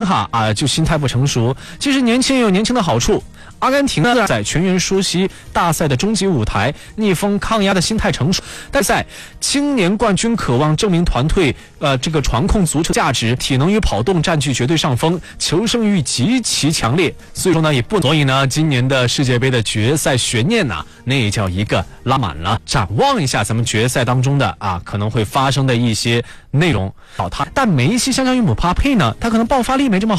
卡就心态不成熟。其实年轻也有年轻的好处。阿根廷呢在全员熟悉大赛的终极舞台，逆风抗压的心态成熟。但赛青年冠军渴望证明团队这个传控足球价值，体能与跑动占据绝对上风，求胜欲极其强烈。所以说呢也不，所以呢今年的世界杯的决赛悬念呢那也叫一个拉满了。展望一下咱们决赛当中的可能会发生的一些内容。但梅西相较于姆巴佩呢，他可能爆发力没这么好。